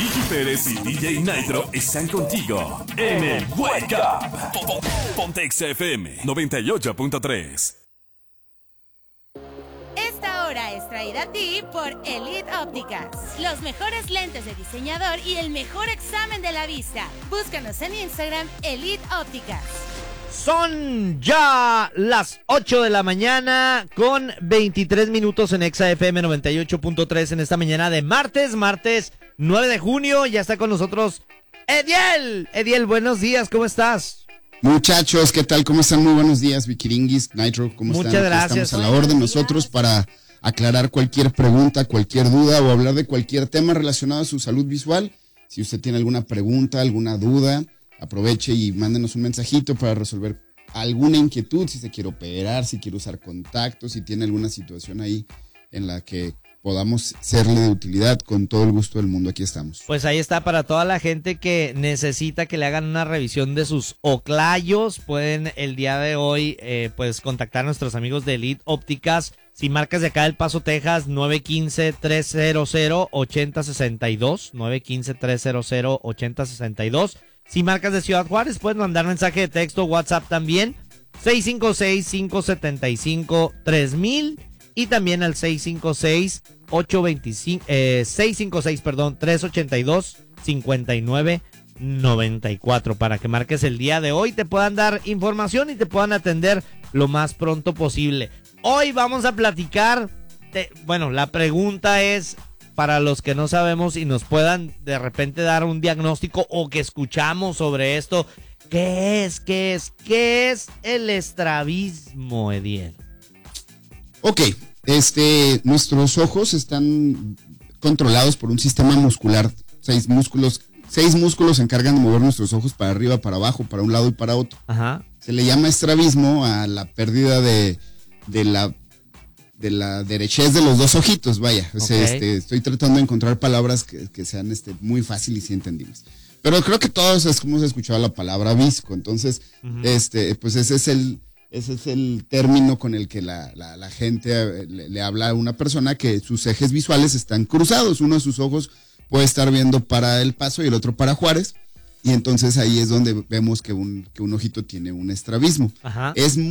Vicky Pérez y DJ Nitro están contigo en el Wake Up. Ponte XFM 98.3. Esta hora es traída a ti por Elite Ópticas. Los mejores lentes de diseñador y el mejor examen de la vista. Búscanos en Instagram, Elite Ópticas. Son ya las 8 de la mañana con 23 minutos en Exa FM 98.3 en esta mañana de martes 9 de junio. Ya está con nosotros Ediel. Ediel, buenos días, ¿cómo estás? Muchachos, ¿qué tal? ¿Cómo están? Muy buenos días, Vikiringis, Nitro, ¿cómo están? Muchas gracias. Estamos a la orden nosotros para aclarar cualquier pregunta, cualquier duda o hablar de cualquier tema relacionado a su salud visual. Si usted tiene alguna pregunta, alguna duda, aproveche y mándenos un mensajito para resolver alguna inquietud, si se quiere operar, si quiere usar contactos, si tiene alguna situación ahí en la que podamos serle de utilidad, con todo el gusto del mundo, aquí estamos. Pues ahí está, para toda la gente que necesita que le hagan una revisión de sus oclayos, pueden el día de hoy pues contactar a nuestros amigos de Elite Ópticas. Si marcas de acá del Paso, Texas, 915-300-8062, 915-300-8062. Si marcas de Ciudad Juárez, puedes mandar mensaje de texto, WhatsApp también, 656-575-3000 y también al 382-5994 para que marques el día de hoy, te puedan dar información y te puedan atender lo más pronto posible. Hoy vamos a platicar, la pregunta es, para los que no sabemos y nos puedan de repente dar un diagnóstico o que escuchamos sobre esto, ¿qué es el estrabismo, Ediel? Ok, nuestros ojos están controlados por un sistema muscular. Seis músculos se encargan de mover nuestros ojos para arriba, para abajo, para un lado y para otro. Ajá. Se le llama estrabismo a la pérdida de la derechez de los dos ojitos, vaya. O sea, estoy tratando de encontrar palabras que sean muy fáciles y entendibles. Pero creo que todos hemos escuchado la palabra visco. Entonces, pues ese es el término con el que la gente le habla a una persona, que sus ejes visuales están cruzados. Uno de sus ojos puede estar viendo para El Paso y el otro para Juárez. Y entonces ahí es donde vemos que un ojito tiene un estrabismo. Ajá. Es